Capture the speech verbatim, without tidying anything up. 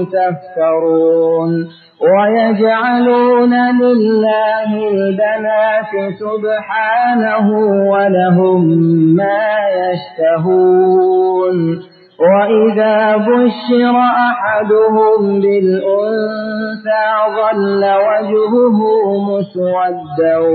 تفترون ويجعلون لله البنات سبحانه ولهم ما يشتهون وإذا بشر أحدهم بالأنثى ظل وجهه مسودا